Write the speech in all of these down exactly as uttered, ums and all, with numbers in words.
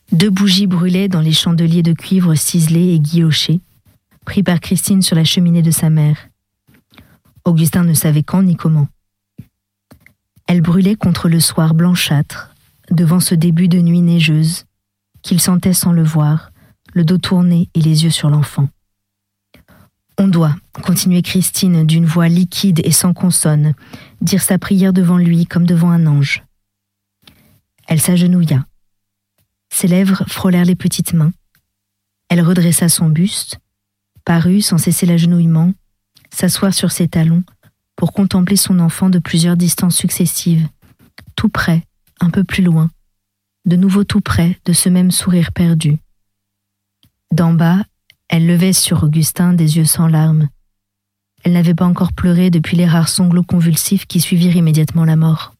Deux bougies brûlaient dans les chandeliers de cuivre ciselés et guillochés, pris par Christine sur la cheminée de sa mère. Augustin ne savait quand ni comment. Elles brûlaient contre le soir blanchâtre, devant ce début de nuit neigeuse, qu'il sentait sans le voir, le dos tourné et les yeux sur l'enfant. On doit, continuait Christine d'une voix liquide et sans consonne, dire sa prière devant lui comme devant un ange. Elle s'agenouilla. Ses lèvres frôlèrent les petites mains. Elle redressa son buste, parut, sans cesser l'agenouillement, s'asseoir sur ses talons pour contempler son enfant de plusieurs distances successives, tout près, un peu plus loin, de nouveau tout près de ce même sourire perdu. D'en bas, elle levait sur Augustin des yeux sans larmes. Elle n'avait pas encore pleuré depuis les rares sanglots convulsifs qui suivirent immédiatement la mort.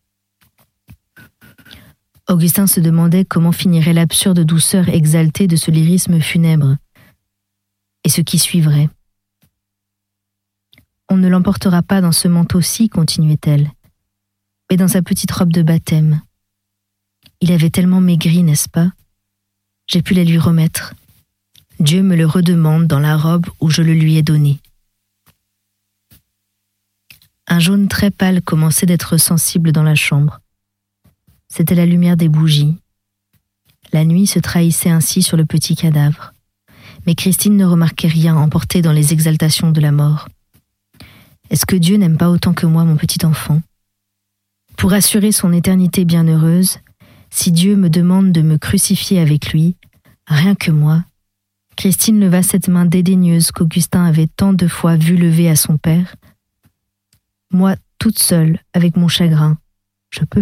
Augustin se demandait comment finirait l'absurde douceur exaltée de ce lyrisme funèbre, et ce qui suivrait. « On ne l'emportera pas dans ce manteau-ci, continuait-elle, mais dans sa petite robe de baptême. Il avait tellement maigri, n'est-ce pas? J'ai pu la lui remettre. Dieu me le redemande dans la robe où je le lui ai donné. » Un jaune très pâle commençait d'être sensible dans la chambre. C'était la lumière des bougies. La nuit se trahissait ainsi sur le petit cadavre. Mais Christine ne remarquait rien, emportée dans les exaltations de la mort. Est-ce que Dieu n'aime pas autant que moi mon petit enfant? Pour assurer son éternité bienheureuse, si Dieu me demande de me crucifier avec lui, rien que moi, Christine leva cette main dédaigneuse qu'Augustin avait tant de fois vu lever à son père. Moi, toute seule, avec mon chagrin, je peux.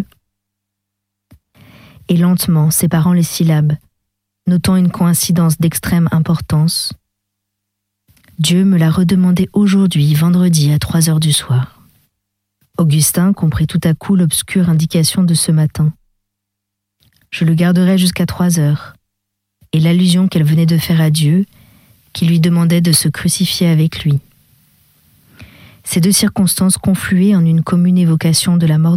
Et lentement, séparant les syllabes, notant une coïncidence d'extrême importance, Dieu me l'a redemandé aujourd'hui, vendredi, à trois heures du soir. Augustin comprit tout à coup l'obscure indication de ce matin. Je le garderai jusqu'à trois heures, et l'allusion qu'elle venait de faire à Dieu, qui lui demandait de se crucifier avec lui. Ces deux circonstances confluaient en une commune évocation de la mort